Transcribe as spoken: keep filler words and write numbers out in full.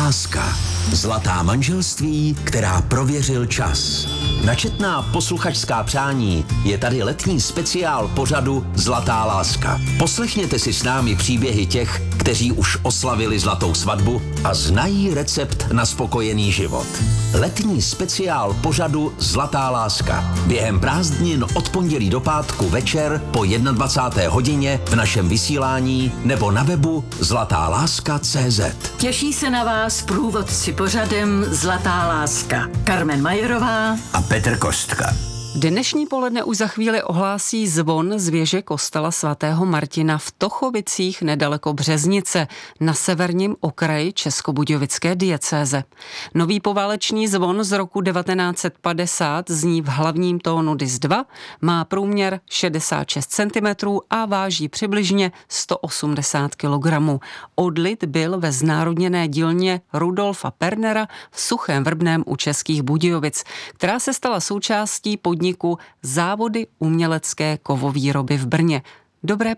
láska. Zlatá manželství, která prověřil čas. Na četná posluchačská přání je tady letní speciál pořadu Zlatá láska. Poslechněte si s námi příběhy těch, kteří už oslavili zlatou svatbu a znají recept na spokojený život. Letní speciál pořadu Zlatá láska. Během prázdnin od pondělí do pátku večer po dvacáté první hodině v našem vysílání nebo na webu zlatá láska tečka cé zet. Těší se na vás průvodci pořadem Zlatá láska. Karmen Majerová a Petr Kostka. Dnešní poledne už za chvíli ohlásí zvon z věže kostela svatého Martina v Tochovicích nedaleko Březnice na severním okraji Českobudějovické diecéze. Nový poválečný zvon z roku devatenáct set padesát zní v hlavním tónu dis dva, má průměr šedesát šest centimetrů a váží přibližně sto osmdesát kilogramů. Odlit byl ve znárodněné dílně Rudolfa Pernera v Suchém Vrbném u Českých Budějovic, která se stala součástí podniku Závody umělecké kovovýroby v Brně. Dobré